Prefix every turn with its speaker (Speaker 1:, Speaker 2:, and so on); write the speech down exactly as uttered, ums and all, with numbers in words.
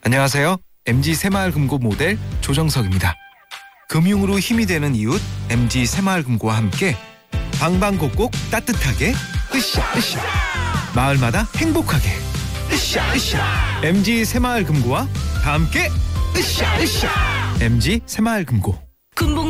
Speaker 1: 안녕하세요. 엠지 새마을금고 모델 조정석입니다. 금융으로 힘이 되는 이웃 엠지 새마을금고와 함께 방방곡곡 따뜻하게 으쌰 으쌰 마을마다 행복하게 으쌰 으쌰 엠지 새마을금고와 다 함께 으쌰 으쌰 엠지 새마을금고.
Speaker 2: 금복